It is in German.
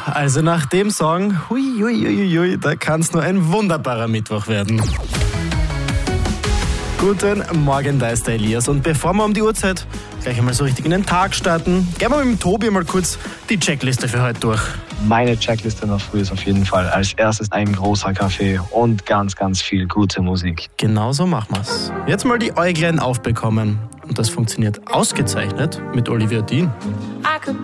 also nach dem Song, da kann es nur ein wunderbarer Mittwoch werden. Guten Morgen, da ist der Elias. Und bevor wir um die Uhrzeit gleich einmal so richtig in den Tag starten, gehen wir mit dem Tobi mal kurz die Checkliste für heute durch. Meine Checkliste in der Früh ist auf jeden Fall als erstes ein großer Kaffee und ganz, ganz viel gute Musik. Genau so machen wir's. Jetzt mal die Äuglein aufbekommen. Und das funktioniert ausgezeichnet mit Olivia Dean.